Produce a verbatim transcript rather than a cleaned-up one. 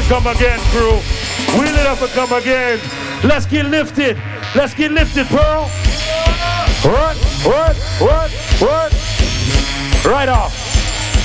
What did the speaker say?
come again, crew. Wheel it up and come again. Let's get lifted. Let's get lifted, Pearl. What? What? What? What? Right off.